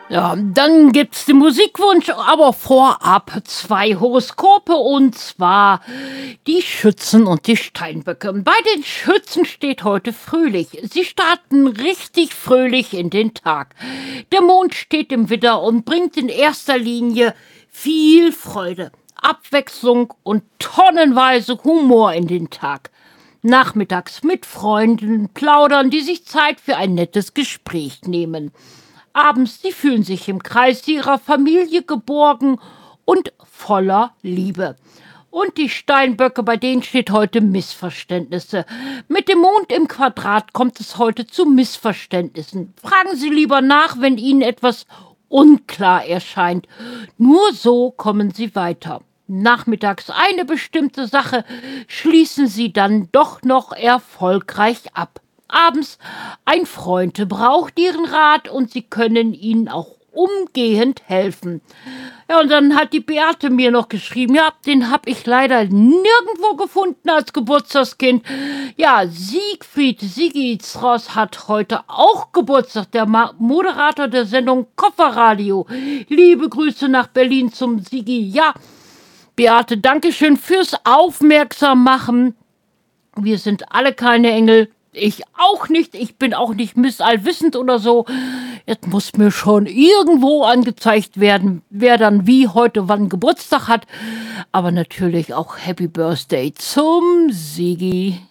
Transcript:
Ja, dann gibt's den Musikwunsch, aber vorab 2 Horoskope und zwar die Schützen und die Steinböcke. Bei den Schützen steht heute fröhlich. Sie starten richtig fröhlich in den Tag. Der Mond steht im Widder und bringt in erster Linie viel Freude, Abwechslung und tonnenweise Humor in den Tag. Nachmittags mit Freunden plaudern, die sich Zeit für ein nettes Gespräch nehmen. Abends, sie fühlen sich im Kreis ihrer Familie geborgen und voller Liebe. Und die Steinböcke, bei denen steht heute Missverständnisse. Mit dem Mond im Quadrat kommt es heute zu Missverständnissen. Fragen Sie lieber nach, wenn Ihnen etwas unklar erscheint. Nur so kommen Sie weiter. Nachmittags eine bestimmte Sache schließen Sie dann doch noch erfolgreich ab. Abends ein Freund braucht Ihren Rat und Sie können ihnen auch umgehend helfen. Ja, und dann hat die Beate mir noch geschrieben, ja, den habe ich leider nirgendwo gefunden als Geburtstagskind. Ja, Siegfried Sigizros hat heute auch Geburtstag, der Moderator der Sendung Kofferradio. Liebe Grüße nach Berlin zum Sigi. Ja, Beate, Dankeschön fürs Aufmerksammachen. Wir sind alle keine Engel. Ich auch nicht. Ich bin auch nicht Miss Allwissend oder so. Jetzt muss mir schon irgendwo angezeigt werden, wer dann wie heute wann Geburtstag hat. Aber natürlich auch Happy Birthday zum Sigi.